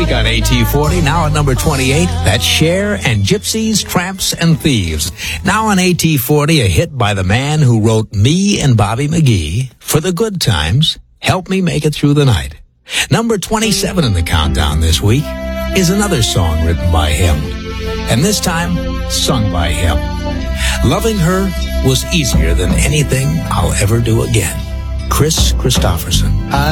week on AT40. Now at number 28, that's Cher and Gypsies, Tramps, and Thieves. Now on AT40, a hit by the man who wrote Me and Bobby McGee, For the Good Times, Help Me Make It Through the Night. Number 27 in the countdown this week is another song written by him, and this time sung by him. Loving Her Was Easier Than Anything I'll Ever Do Again. Chris Christopherson. I